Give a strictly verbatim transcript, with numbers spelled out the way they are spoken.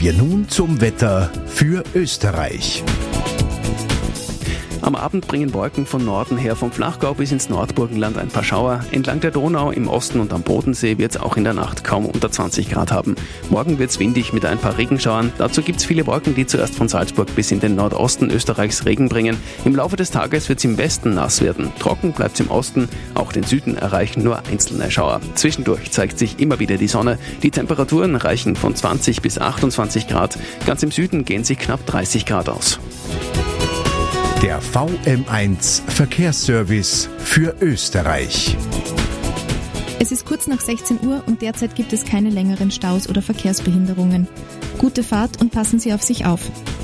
Wir nun zum Wetter für Österreich. Am Abend bringen Wolken von Norden her vom Flachgau bis ins Nordburgenland ein paar Schauer. Entlang der Donau, im Osten und am Bodensee wird es auch in der Nacht kaum unter zwanzig Grad haben. Morgen wird es windig mit ein paar Regenschauern. Dazu gibt es viele Wolken, die zuerst von Salzburg bis in den Nordosten Österreichs Regen bringen. Im Laufe des Tages wird es im Westen nass werden. Trocken bleibt es im Osten. Auch den Süden erreichen nur einzelne Schauer. Zwischendurch zeigt sich immer wieder die Sonne. Die Temperaturen reichen von zwanzig bis achtundzwanzig Grad. Ganz im Süden gehen sich knapp dreißig Grad aus. Der V M eins Verkehrsservice für Österreich. Es ist kurz nach sechzehn Uhr und derzeit gibt es keine längeren Staus oder Verkehrsbehinderungen. Gute Fahrt und passen Sie auf sich auf.